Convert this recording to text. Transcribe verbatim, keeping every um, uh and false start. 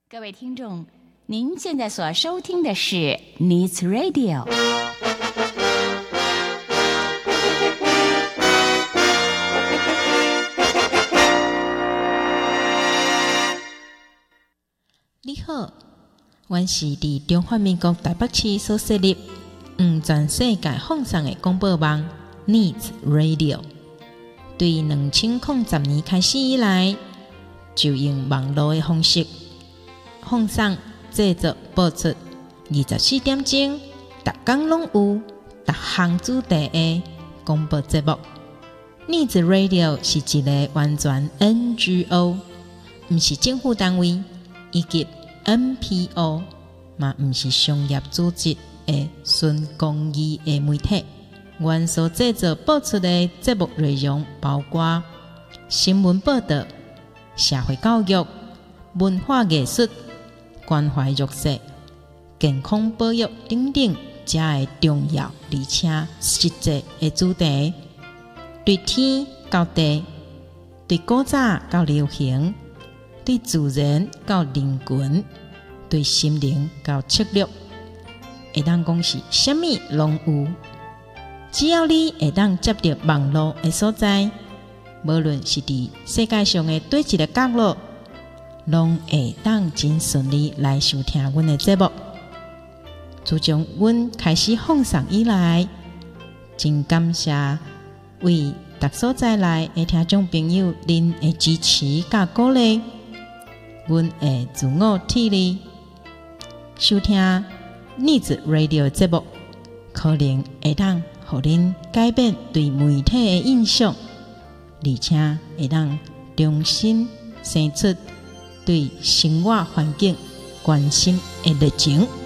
各位听众，您现在所收听的是 Needs Radio。 你好，阮是伫中华民国台北市所设立，黄全世界放送的广播网 Needs Radio。对两千零十年开始以来，就用网络的方式放送、制作、播出二十四点钟，逐天拢有逐项主题的广播节目。Needs Radio 是一个完全 N G O， 不是政府单位，以及 N P O， 嘛不是商业组织的纯公益的媒体。阮所制作播出的节目内容包括新闻报道、社会教育、文化艺术、关怀弱势、健康保育等等这的重要而且实际的主题，对天到地，对古早到流行，对自然到人群，对心灵到策略，会当讲是什么拢有。只要你会当接到网络的所在，无论是伫世界上的对一个角落，拢会当真顺利来收听阮的节目。自从阮开始放送以来，真感谢为各所在内的听众朋友恁的支持甲鼓励，阮会自我砥砺，收听 Needs Radio 节目，可能会当互恁改变对媒体的印象，而且会当重新生出对生活环境关心的热情。